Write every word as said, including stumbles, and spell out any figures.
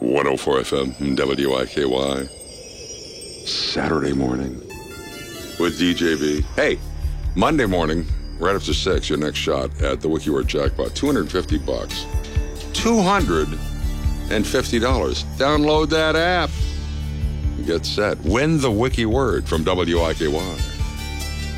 one oh four F M, W I K Y. Saturday morning with D J B. Hey, Monday morning, right after six, your next shot at the WikiWord jackpot. two hundred fifty bucks. two hundred fifty dollars. Download that app. Get set. Win the WikiWord from W I K Y.